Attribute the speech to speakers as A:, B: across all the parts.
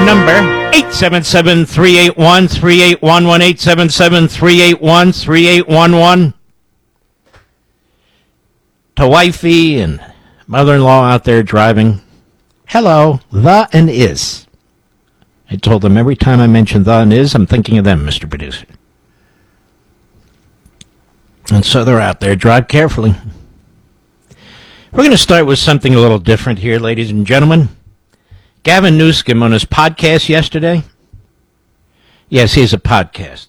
A: number, 877-381-3811, 877-381-3811. To wifey and mother-in-law out there driving, hello, the and is. I told them every time I mention the and is, I'm thinking of them, Mr. Producer. And so they're out there. Drive carefully. We're going to start with something a little different here, ladies and gentlemen. Gavin Newsom on his podcast yesterday. Yes, he has a podcast.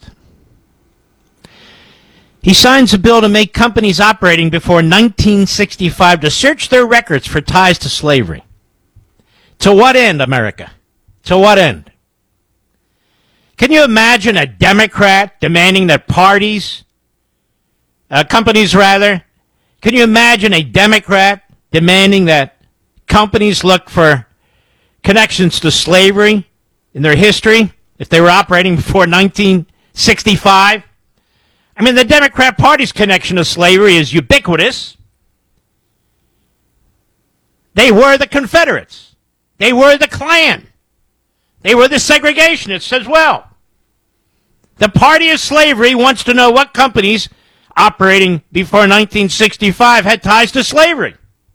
A: He signs a bill to make companies operating before 1965 to search their records for ties to slavery. To what end, America? To what end? Can you imagine a Democrat demanding that companies, can you imagine a Democrat demanding that companies look for connections to slavery in their history if they were operating before 1965? I mean, the Democrat Party's connection to slavery is ubiquitous. They were the Confederates. They were the Klan. They were the segregationists as well. The Party of Slavery wants to know what companies operating before 1965 had ties to slavery.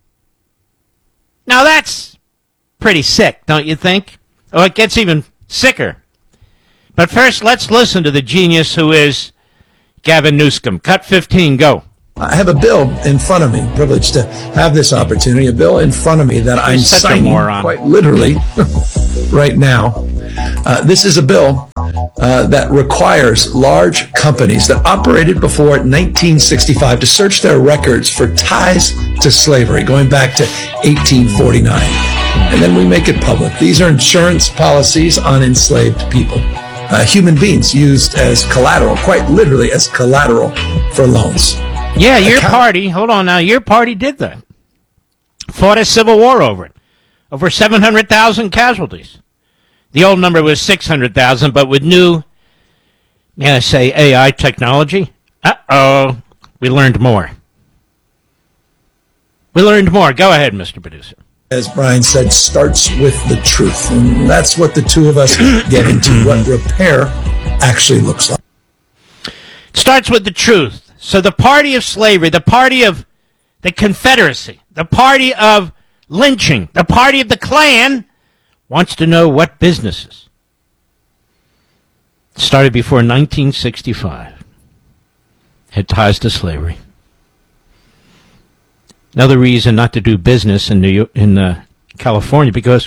A: Now that's pretty sick, don't you think? Oh, it gets even sicker. But first, let's listen to the genius who is Gavin Newsom. Cut 15, go.
B: I have a bill in front of me, privileged to have this opportunity, a bill in front of me that I'm signing quite literally right now. This is a bill that requires large companies that operated before 1965 to search their records for ties to slavery, going back to 1849. And then we make it public. These are insurance policies on enslaved people. Human beings used as collateral, quite literally as collateral for loans.
A: Yeah, your party, hold on now, your party did that. Fought a civil war over it. Over 700,000 casualties. The old number was 600,000, but with new, AI technology, we learned more. We learned more. Go ahead, Mr. Producer.
B: As Brian said, starts with the truth. And that's what the two of us get into, what repair actually looks like.
A: It starts with the truth. So the party of slavery, the party of the Confederacy, the party of lynching, the party of the Klan wants to know what businesses started before 1965 had ties to slavery. Another reason not to do business in California, because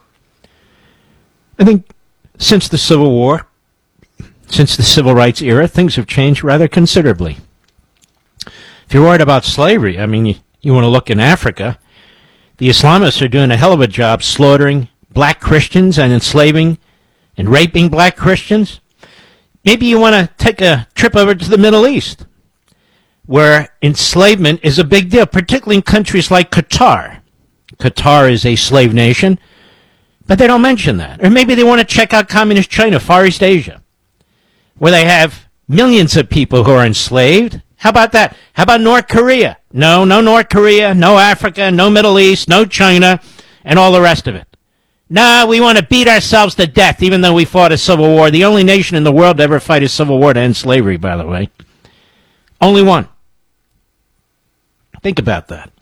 A: I think since the Civil War, since the Civil Rights era, things have changed rather considerably. If you're worried about slavery, I mean, you want to look in Africa. The Islamists are doing a hell of a job slaughtering black Christians and enslaving and raping black Christians. Maybe you want to take a trip over to the Middle East, where enslavement is a big deal, particularly in countries like Qatar. Qatar is a slave nation, but they don't mention that. Or maybe they want to check out communist China, Far East Asia, where they have millions of people who are enslaved. How about that? How about North Korea? No North Korea, no Africa, no Middle East, no China, and all the rest of it. No, we want to beat ourselves to death, even though we fought a civil war. The only nation in the world to ever fight a civil war to end slavery, by the way. Only one. Think about that.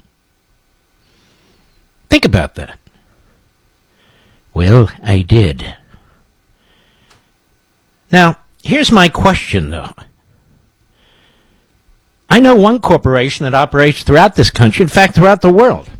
A: Think about that. Well, I did. Now, here's my question, though. I know one corporation that operates throughout this country, in fact, throughout the world.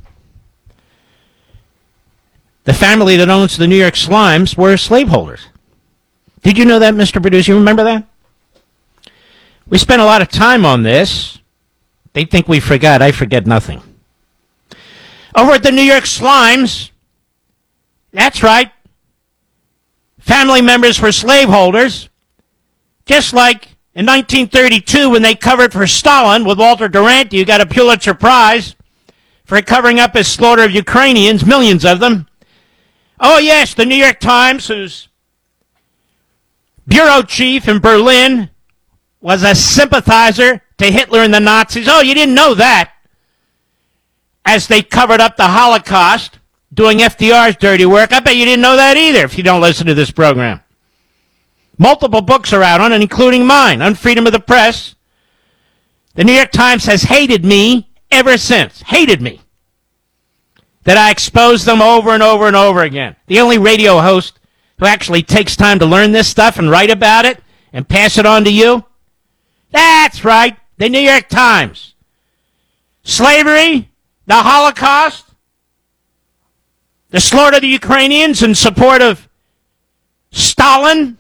A: The family that owns the New York Slimes were slaveholders. Did you know that, Mr. Producer? You remember that? We spent a lot of time on this. They think we forgot. I forget nothing. Over at the New York Slimes, that's right, family members were slaveholders, just like in 1932 when they covered for Stalin with Walter Duranty, who got a Pulitzer Prize for covering up his slaughter of Ukrainians, millions of them. Oh, yes, the New York Times, whose bureau chief in Berlin was a sympathizer to Hitler and the Nazis. Oh, you didn't know that. As they covered up the Holocaust, doing FDR's dirty work. I bet you didn't know that either if you don't listen to this program. Multiple books are out on it, including mine, on freedom of the press. The New York Times has hated me ever since. Hated me. That I expose them over and over and over again. The only radio host who actually takes time to learn this stuff and write about it and pass it on to you. That's right, the New York Times. Slavery, the Holocaust, the slaughter of the Ukrainians in support of Stalin,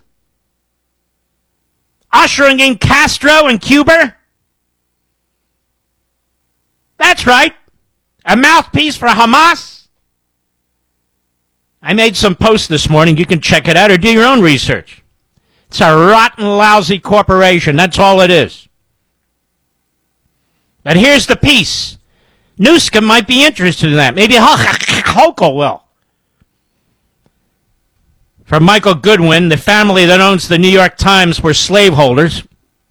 A: ushering in Castro in Cuba. That's right. A mouthpiece for Hamas. I made some posts this morning. You can check it out or do your own research. It's a rotten, lousy corporation. That's all it is. But here's the piece. Newscomb might be interested in that. Maybe Hochul will. From Michael Goodwin, the family that owns the New York Times were slaveholders.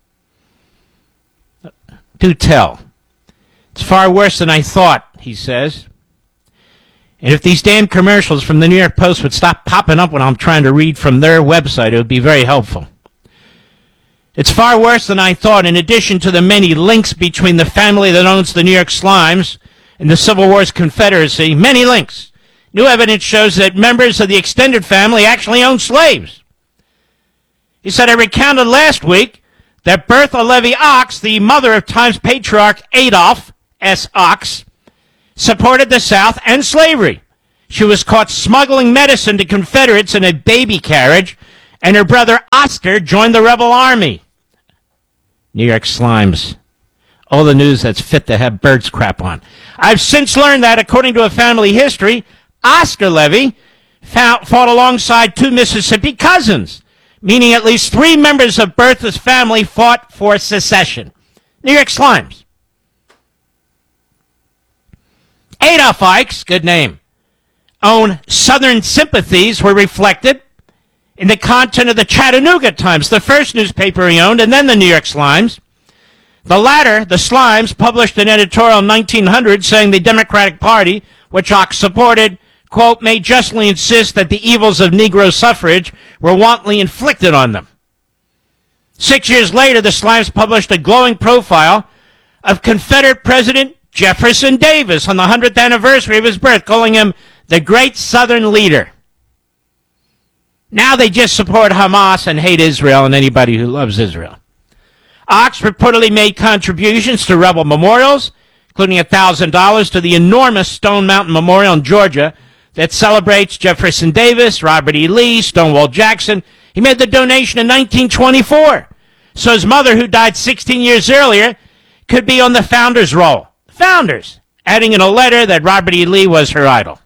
A: Do tell. It's far worse than I thought, he says. And if these damn commercials from the New York Post would stop popping up when I'm trying to read from their website, it would be very helpful. It's far worse than I thought. In addition to the many links between the family that owns the New York Slimes and the Civil War's Confederacy, many links. New evidence shows that members of the extended family actually owned slaves. He said, I recounted last week that Bertha Levy Ox, the mother of Times patriarch Adolph S. Ox, supported the South and slavery. She was caught smuggling medicine to Confederates in a baby carriage, and her brother Oscar joined the rebel army. New York Slimes. All the news that's fit to have birds crap on. I've since learned that, according to a family history, Oscar Levy fought alongside two Mississippi cousins, meaning at least 3 members of Bertha's family fought for secession. New York Slimes. Adolph Ikes, good name, own Southern sympathies were reflected in the content of the Chattanooga Times, the first newspaper he owned, and then the New York Slimes. The latter, the Slimes, published an editorial in 1900 saying the Democratic Party, which Ox supported, quote, may justly insist that the evils of Negro suffrage were wantonly inflicted on them. 6 years later, the Slimes published a glowing profile of Confederate President Jefferson Davis on the 100th anniversary of his birth, calling him the great Southern leader. Now they just support Hamas and hate Israel and anybody who loves Israel. Ox reportedly made contributions to rebel memorials, including $1,000 to the enormous Stone Mountain Memorial in Georgia that celebrates Jefferson Davis, Robert E. Lee, Stonewall Jackson. He made the donation in 1924. So his mother, who died 16 years earlier, could be on the founders' roll. Founders, adding in a letter that Robert E. Lee was her idol.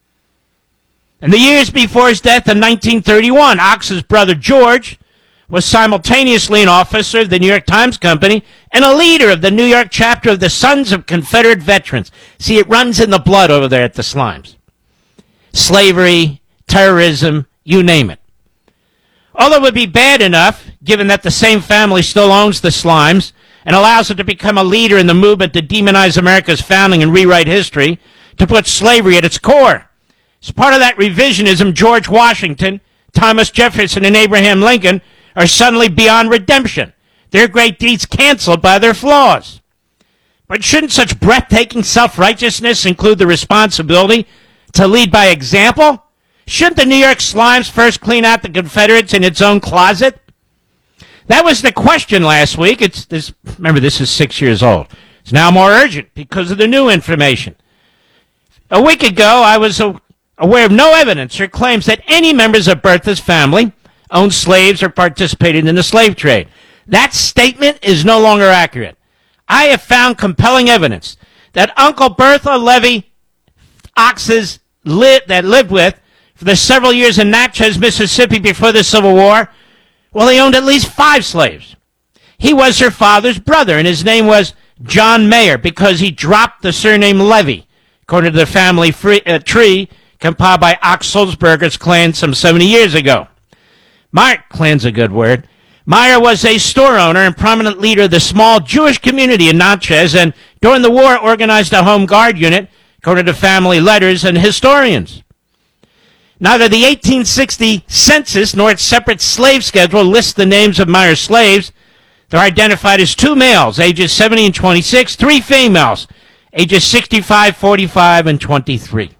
A: In the years before his death in 1931, Ox's brother George was simultaneously an officer of the New York Times Company and a leader of the New York chapter of the Sons of Confederate Veterans. See, it runs in the blood over there at the Slimes. Slavery, terrorism, you name it. Although it would be bad enough, given that the same family still owns the Slimes and allows it to become a leader in the movement to demonize America's founding and rewrite history, to put slavery at its core. As part of that revisionism, George Washington, Thomas Jefferson, and Abraham Lincoln are suddenly beyond redemption, their great deeds canceled by their flaws. But shouldn't such breathtaking self-righteousness include the responsibility to lead by example? Shouldn't the New York Slimes first clean out the Confederates in its own closet? That was the question last week. Remember, this is 6 years old. It's now more urgent because of the new information. A week ago, I was aware of no evidence or claims that any members of Bertha's family owned slaves or participated in the slave trade. That statement is no longer accurate. I have found compelling evidence that Uncle Bertha Levy Oxes that lived with for the several years in Natchez, Mississippi before the Civil War, well, he owned at least 5 slaves. He was her father's brother, and his name was John Mayer because he dropped the surname Levy, according to the family tree compiled by Ox Sulzberger's clan some 70 years ago. Clan's a good word. Meyer was a store owner and prominent leader of the small Jewish community in Natchez, and during the war organized a home guard unit according to family letters and historians. Neither the 1860 census nor its separate slave schedule lists the names of Meyer's slaves. They're identified as 2 males, ages 70 and 26, 3 females, ages 65, 45, and 23.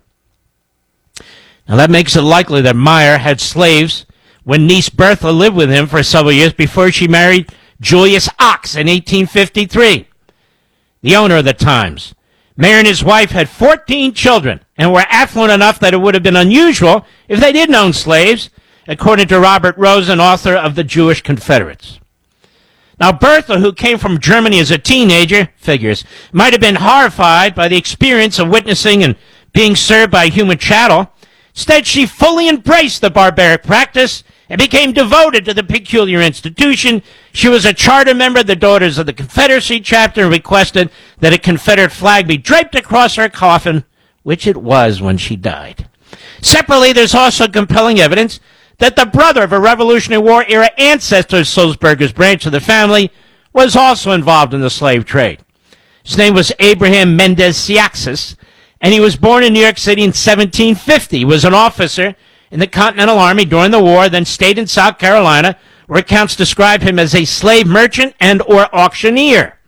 A: Now that makes it likely that Meyer had slaves when niece Bertha lived with him for several years before she married Julius Ox in 1853, the owner of the Times. Meyer and his wife had 14 children and were affluent enough that it would have been unusual if they didn't own slaves, according to Robert Rosen, author of The Jewish Confederates. Now, Bertha, who came from Germany as a teenager, figures, might have been horrified by the experience of witnessing and being served by human chattel. Instead, she fully embraced the barbaric practice and became devoted to the peculiar institution. She was a charter member of the Daughters of the Confederacy chapter and requested that a Confederate flag be draped across her coffin, which it was when she died. Separately, there's also compelling evidence that the brother of a Revolutionary War era ancestor of Sulzberger's branch of the family was also involved in the slave trade. His name was Abraham Mendez Siaxis, and he was born in New York City in 1750. He was an officer in the Continental Army during the war, then stayed in South Carolina, where accounts describe him as a slave merchant and or auctioneer.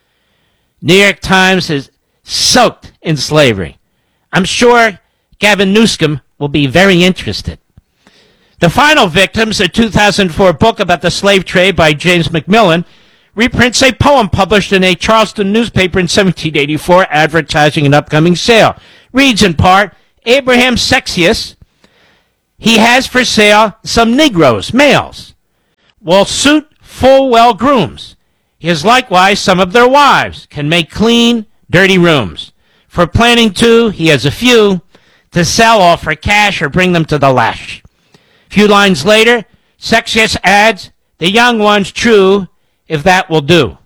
A: New York Times is soaked in slavery. I'm sure Gavin Newsom will be very interested. The Final Victims, a 2004 book about the slave trade by James Macmillan, reprints a poem published in a Charleston newspaper in 1784 advertising an upcoming sale. Reads in part, Abraham Sexius, he has for sale some Negroes, males, will suit full well grooms. He has likewise some of their wives, can make clean, dirty rooms. For planning too, he has a few, to sell all for cash or bring them to the lash. A few lines later, Sexius adds, the young ones true, if that will do.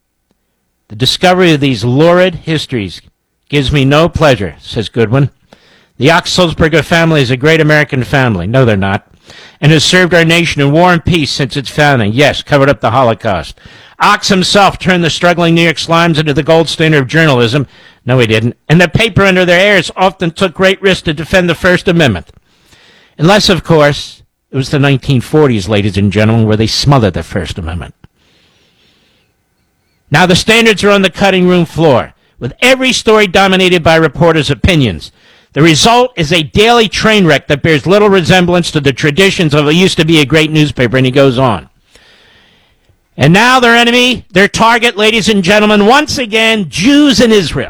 A: The discovery of these lurid histories gives me no pleasure, says Goodwin. The Ox-Sulzberger family is a great American family. No, they're not. And has served our nation in war and peace since its founding. Yes, covered up the Holocaust. Ox himself turned the struggling New York Slimes into the gold standard of journalism. No, he didn't. And the paper under their heirs often took great risks to defend the First Amendment. Unless, of course, it was the 1940s, ladies and gentlemen, where they smothered the First Amendment. Now the standards are on the cutting room floor, with every story dominated by reporters' opinions. The result is a daily train wreck that bears little resemblance to the traditions of what used to be a great newspaper, and he goes on. And now their enemy, their target, ladies and gentlemen, once again, Jews in Israel.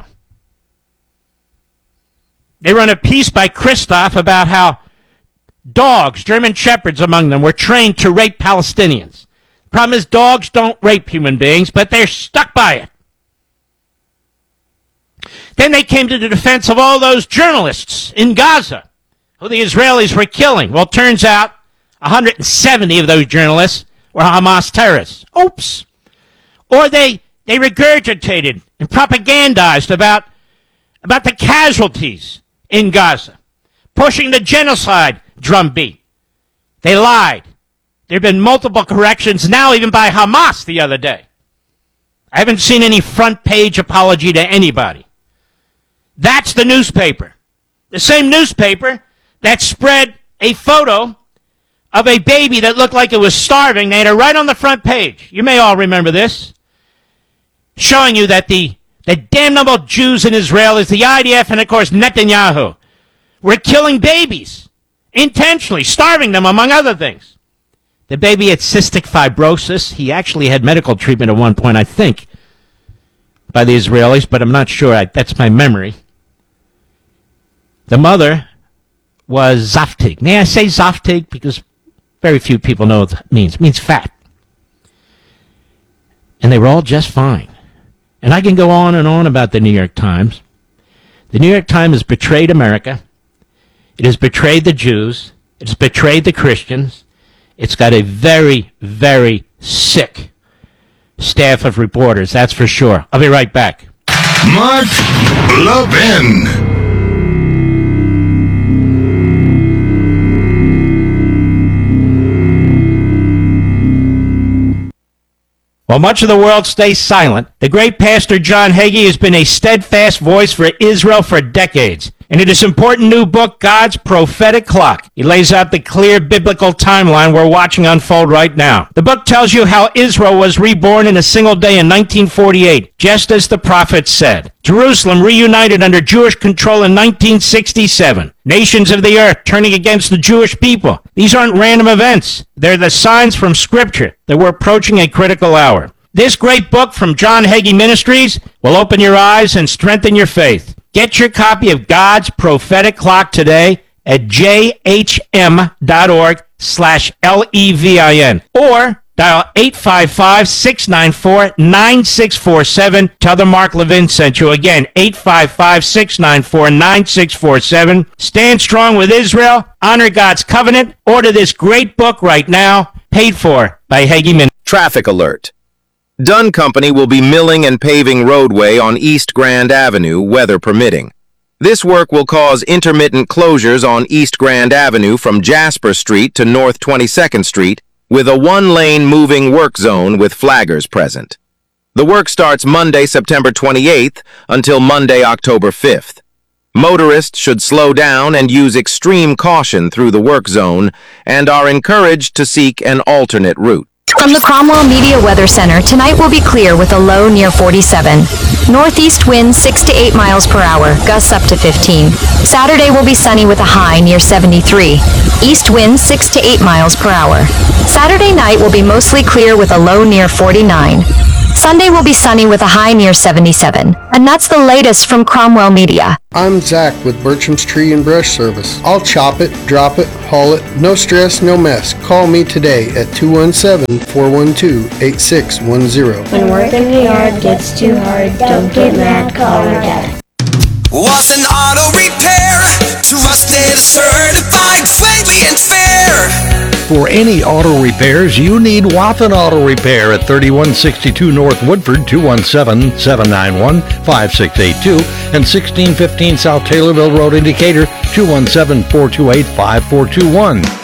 A: They run a piece by Christoph about how dogs, German shepherds among them, were trained to rape Palestinians. The problem is dogs don't rape human beings, but they're stuck by it. Then they came to the defense of all those journalists in Gaza who the Israelis were killing. Well, turns out 170 of those journalists were Hamas terrorists. Oops. Or they regurgitated and propagandized about the casualties in Gaza, pushing the genocide drumbeat. They lied. There have been multiple corrections now, even by Hamas the other day. I haven't seen any front page apology to anybody. That's the newspaper. The same newspaper that spread a photo of a baby that looked like it was starving. They had it right on the front page. You may all remember this. Showing you that the damnable Jews in Israel is the IDF and, of course, Netanyahu were killing babies intentionally, starving them, among other things. The baby had cystic fibrosis. He actually had medical treatment at one point, I think, by the Israelis, but I'm not sure. That's my memory. The mother was Zaftig. May I say Zaftig? Because very few people know what it means. It means fat. And they were all just fine. And I can go on and on about the New York Times. The New York Times has betrayed America. It has betrayed the Jews. It's betrayed the Christians. It's got a very, very sick staff of reporters, that's for sure. I'll be right back.
C: Mark Levin.
A: While much of the world stays silent, the great pastor John Hagee has been a steadfast voice for Israel for decades. And in his important new book, God's Prophetic Clock, he lays out the clear biblical timeline we're watching unfold right now. The book tells you how Israel was reborn in a single day in 1948, just as the prophet said. Jerusalem reunited under Jewish control in 1967. Nations of the earth turning against the Jewish people. These aren't random events. They're the signs from Scripture that we're approaching a critical hour. This great book from John Hagee Ministries will open your eyes and strengthen your faith. Get your copy of God's Prophetic Clock today at jhm.org/LEVIN or dial 855-694-9647. Tell them Mark Levin sent you. Again, 855-694-9647. Stand strong with Israel. Honor God's covenant. Order this great book right now. Paid for by Hagee Ministries.
D: Traffic alert. Dunn Company will be milling and paving roadway on East Grand Avenue, weather permitting. This work will cause intermittent closures on East Grand Avenue from Jasper Street to North 22nd Street, with a one-lane moving work zone with flaggers present. The work starts Monday, September 28th until Monday, October 5th. Motorists should slow down and use extreme caution through the work zone and are encouraged to seek an alternate route.
E: From the Cromwell Media Weather Center, tonight will be clear with a low near 47. Northeast winds 6 to 8 miles per hour, gusts up to 15. Saturday will be sunny with a high near 73. East winds 6 to 8 miles per hour. Saturday night will be mostly clear with a low near 49. Sunday will be sunny with a high near 77. And that's the latest from Cromwell Media.
F: I'm Zach with Bertram's Tree and Brush Service. I'll chop it, drop it, haul it, no stress, no mess. Call me today at 217-412-8610.
G: When work in the yard gets too hard, don't get mad, call your dad.
H: Was an auto repair, trusted, certified, friendly and fair.
I: For any auto repairs, you need Wathen Auto Repair at 3162 North Woodford, 217-791-5682, and 1615 South Taylorville Road, Indicator, 217-428-5421.